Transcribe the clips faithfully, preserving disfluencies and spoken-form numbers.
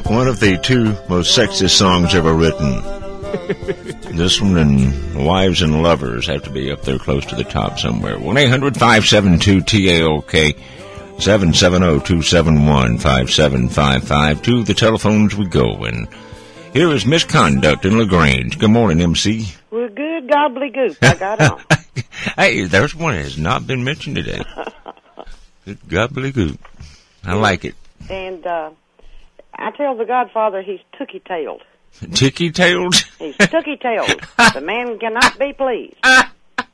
One of the two most sexist songs ever written. This one and Wives and Lovers have to be up there close to the top somewhere. one eight hundred five seven two T A L K, seven seven zero two seven one five seven five five. To the telephones we go, and here is Misconduct in LaGrange. Good morning, M C. We're good, gobbledygook. I got on. Hey, there's one that has not been mentioned today. Good gobbledygook. I like it. And uh, I tell the Godfather he's tookie-tailed. Ticky-tailed? He's tookie-tailed. The man cannot be pleased. I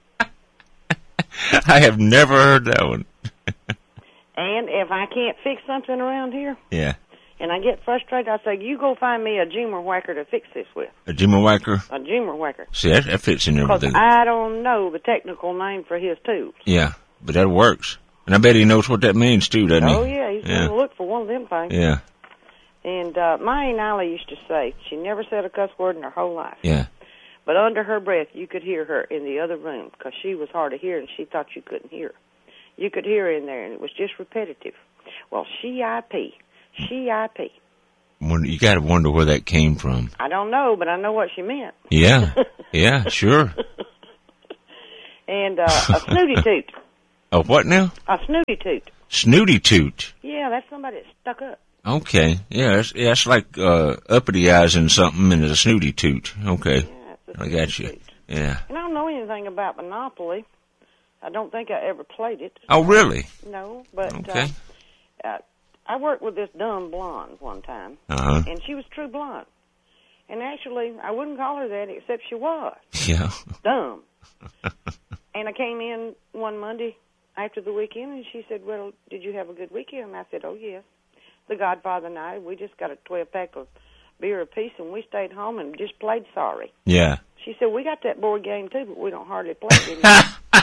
have never heard that one. And if I can't fix something around here, yeah, and I get frustrated, I say, you go find me a Jimmer whacker to fix this with. A Jimmer whacker? A Jimmer whacker. See, that, that fits in there with Because I don't know the technical name for his tools. Yeah, but that works. And I bet he knows what that means, too, doesn't he? Oh, yeah, he's yeah. going to look for one of them things. Yeah. And uh, my Aunt Allie used to say, she never said a cuss word in her whole life. Yeah. But under her breath, you could hear her in the other room because she was hard to hear and she thought you couldn't hear her. You could hear her in there, and it was just repetitive. Well, she I P. She I P. You got to wonder where that came from. I don't know, but I know what she meant. Yeah. Yeah, sure. And uh, a snooty toot. A what now? A snooty toot. Snooty toot. Yeah, that's somebody that's stuck up. Okay. Yeah, that's, yeah, that's like uh, uppity-izing something and a snooty toot. Okay. Yeah, I got you. Toot. Yeah. And I don't know anything about Monopoly. I don't think I ever played it. Oh, really? No, but okay. uh, uh, I worked with this dumb blonde one time, uh-huh. and she was true blonde. And actually, I wouldn't call her that except she was. Yeah. Dumb. And I came in one Monday after the weekend, and she said, well, did you have a good weekend? And I said, oh, yes. The Godfather and I, we just got a twelve-pack of beer apiece, and we stayed home and just played sorry. Yeah. She said, we got that board game, too, but we don't hardly play it anymore.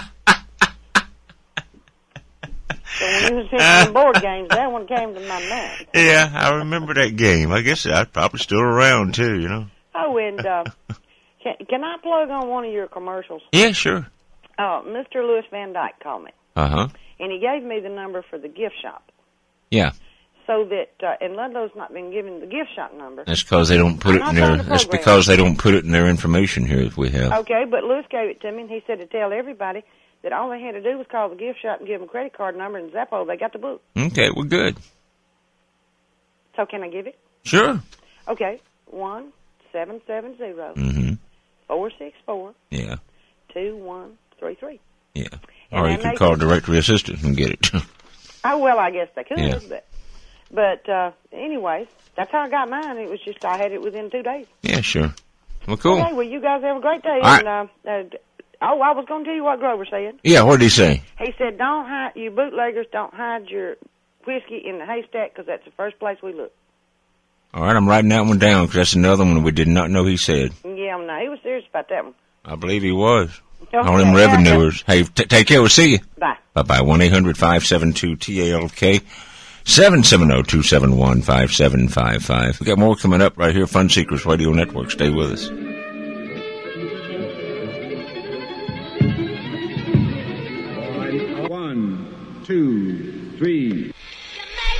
So when you was mentioning board games, that one came to my mind. Yeah, I remember that game. I guess I'm probably still around, too, you know. Oh, and uh, can, can I plug on one of your commercials? Yeah, sure. Uh, Mister Louis Van Dyke called me. Uh-huh. And he gave me the number for the gift shop. Yeah. So that, uh, and Ludlow's not been given the gift shop number. That's because they don't put it in their, that's because they don't put it in their information here that we have. Okay, but Louis gave it to me, and he said to tell everybody that all they had to do was call the gift shop and give them a credit card number, and Zappo, they got the book. Okay, well, good. So can I give it? Sure. Okay, one seven seven zero mm-hmm. four six four yeah two one three three. Yeah. And or you could call directory assistant and get it. Oh well, I guess they could, yeah. but but uh, anyways, that's how I got mine. It was just I had it within two days. Yeah, sure. Well, cool. Okay, well, you guys have a great day. All and, right. uh, uh, oh, I was going to tell you what Grover said. Yeah, what did he say? He said, don't hide, you bootleggers, don't hide your whiskey in the haystack because that's the first place we look. All right, I'm writing that one down because that's another one we did not know he said. Yeah, no, he was serious about that one. I believe he was. Okay, All them yeah, revenuers. Hey, t- take care. We'll see you. Bye. Bye-bye. one eight hundred five seven two T A L K, seven seven zero two seven one five seven five five. We got more coming up right here. Fun Seekers Radio Network. Stay with us. One, two, three.